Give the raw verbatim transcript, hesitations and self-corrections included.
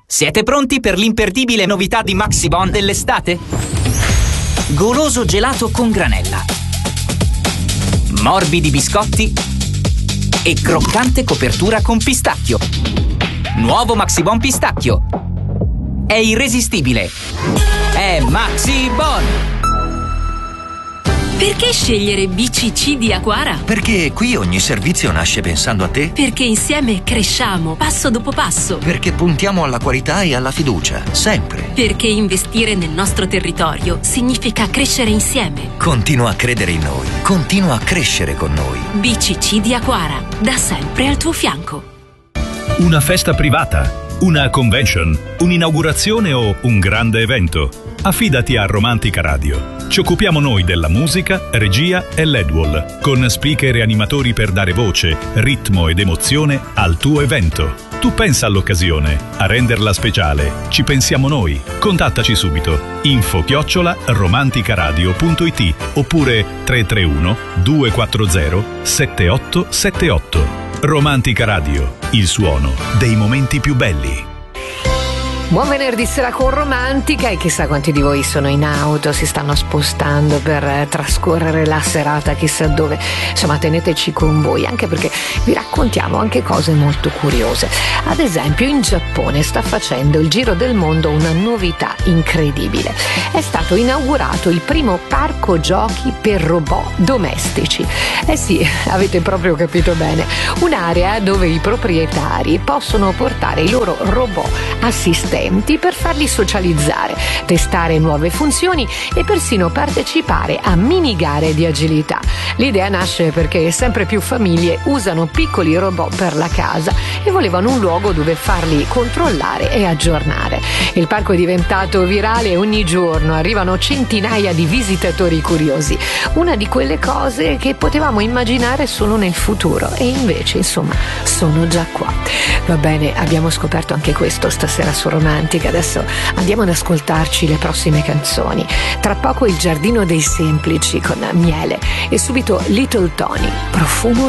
Siete pronti per l'imperdibile novità di Maxibon dell'estate? Goloso gelato con granella, morbidi biscotti e croccante copertura con pistacchio. Nuovo Maxibon pistacchio. È irresistibile. È Maxibon! Perché scegliere B C C di Aquara? Perché qui ogni servizio nasce pensando a te. Perché insieme cresciamo passo dopo passo. Perché puntiamo alla qualità e alla fiducia, sempre. Perché investire nel nostro territorio significa crescere insieme. Continua a credere in noi, continua a crescere con noi. B C C di Aquara, da sempre al tuo fianco. Una festa privata, una convention, un'inaugurazione o un grande evento? Affidati a Romantica Radio. Ci occupiamo noi della musica, regia e L E D wall, con speaker e animatori per dare voce, ritmo ed emozione al tuo evento. Tu pensa all'occasione, a renderla speciale. Ci pensiamo noi. Contattaci subito. Info chiocciola romanticaradio punto it oppure tre tre uno due quattro zero sette otto sette otto. Romantica Radio, il suono dei momenti più belli. Buon venerdì sera con Romantica, e chissà quanti di voi sono in auto, si stanno spostando per eh, trascorrere la serata chissà dove. Insomma, teneteci con voi, anche perché vi raccontiamo anche cose molto curiose. Ad esempio, in Giappone sta facendo il giro del mondo una novità incredibile. È stato inaugurato il primo parco giochi per robot domestici. Eh sì, avete proprio capito bene, un'area dove i proprietari possono portare i loro robot assistenti per farli socializzare, testare nuove funzioni e persino partecipare a mini gare di agilità. L'idea nasce perché sempre più famiglie usano piccoli robot per la casa e volevano un luogo dove farli controllare e aggiornare. Il parco è diventato virale e ogni giorno arrivano centinaia di visitatori curiosi. Una di quelle cose che potevamo immaginare solo nel futuro, e invece, insomma, sono già qua. Va bene, abbiamo scoperto anche questo stasera su Romantica. Adesso andiamo ad ascoltarci le prossime canzoni. Tra poco il Giardino dei Semplici con Miele e subito Little Tony, Profumo